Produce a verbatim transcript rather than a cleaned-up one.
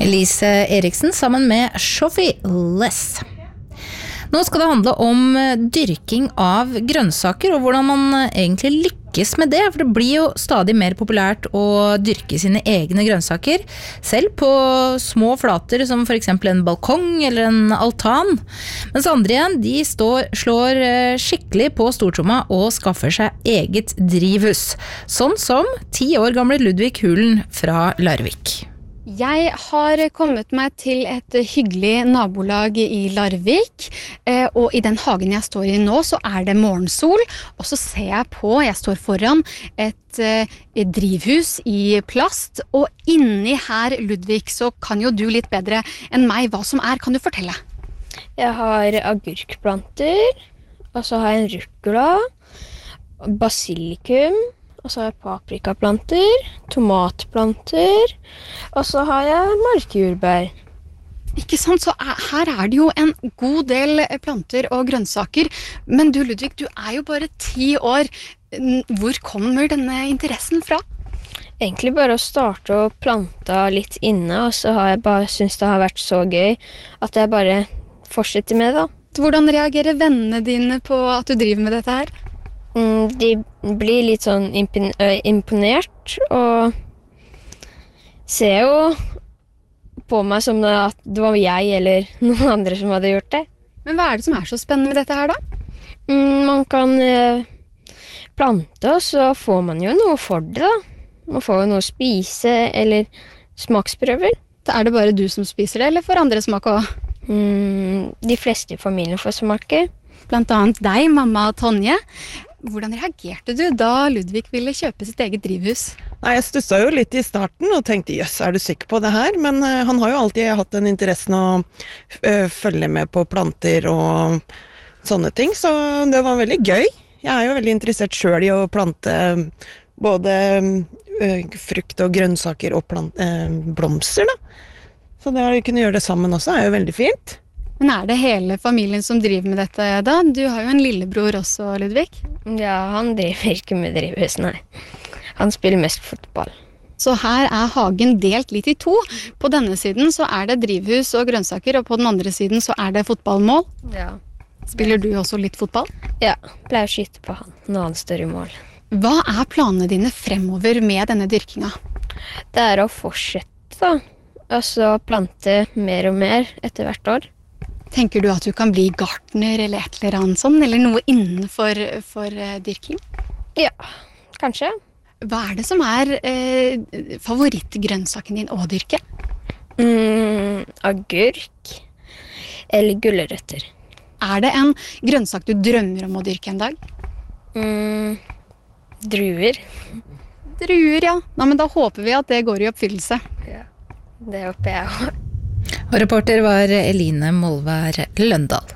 Elise Eriksen sammen med Sophie Less. Nå skal det handle om dyrking av grønnsaker og hvordan man egentlig lykkes med det, for det blir jo stadig mer populært å dyrke sine egne grønnsaker, selv på små flater som for eksempel en balkong eller en altan. Mens andre igjen, de står, slår skikkelig på stortromma og skaffer seg eget drivhus, sånn som ti år gamle Ludvig Hulen fra Larvik. Jeg har kommet meg til et hyggelig nabolag i Larvik, og i den hagen jeg står i nå så er det morgensol, og så ser jeg på, jeg står foran et, et drivhus i plast, og inni her, Ludvig, så kan jo du litt bedre enn meg hva som er, kan du fortelle? Jeg har agurkplanter, og så har jeg en rucola, basilikum, og så har jeg paprikaplanter, tomatplanter, og så har jeg markjordbær. Ikke sant, så er, her er det jo en god del planter og grønnsaker, men du Ludvig, du er jo bare ti år. Hvor kommer denne interessen fra? Egentlig bare å starte å plante litt inne, og så har jeg bare syntes det har vært så gøy at jeg bare fortsetter med det. Hvordan reagerer vennene dine på at du driver med dette her? De blir litt sånn imponert og ser jo på meg som at det var jeg eller noen andre som hadde gjort det. Men hva er det som er så spennende med dette her da? Man kan plante, og så får man jo noe for det da. Man får jo noe å spise eller smaksprøver. Da er det bare du som spiser det, eller får andre smake også? De fleste i familien får smake. Blant annet deg, mamma Tonje. Hvordan reagerte du da Ludvig ville kjøpe sitt eget drivhus? Nei, jeg stusset jo litt i starten og tenkte, jøss, er du sikker på det her? Men uh, han har jo alltid hatt den interessen å uh, følge med på planter og sånne ting, så det var veldig gøy. Jeg er jo veldig interessert selv i å plante både uh, frukt og grønnsaker og plant, uh, blomster da. Så det å kunne gjøre det sammen også er jo veldig fint. Men er det hele familien som driver med dette da? Du har jo en lillebror også, Ludvig. Ja, han driver ikke med drivhus, nei. Han spiller mest fotball. Så her er hagen delt litt i to. På denne siden så er det drivhus og grønnsaker, og på den andre siden så er det fotballmål. Ja. Spiller du også litt fotball? Ja, pleier å skyte på han når han står i mål. Hva er planene dine fremover med denne dyrkinga? Det er å fortsette da, og så plante mer og mer etter hvert år. Tenker du at du kan bli gartner eller et eller annet sånn, eller noe innenfor for, uh, dyrking? Ja, kanskje. Hva er det som er uh, favorittgrønnsaken din å dyrke? Mm, agurk eller gulrøtter. Er det en grønnsak du drømmer om å dyrke en dag? Mm, druer. Druer, ja. Nå, men da håper vi at det går i oppfyllelse. Ja, det håper jeg også. Og reporter var Eline Molvær Løndal.